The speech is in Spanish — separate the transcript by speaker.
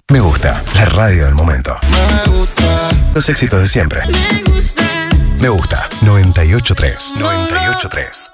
Speaker 1: Me gusta, la radio del momento. Me gusta. Los éxitos de siempre. Me gusta, 98.3. 98.3.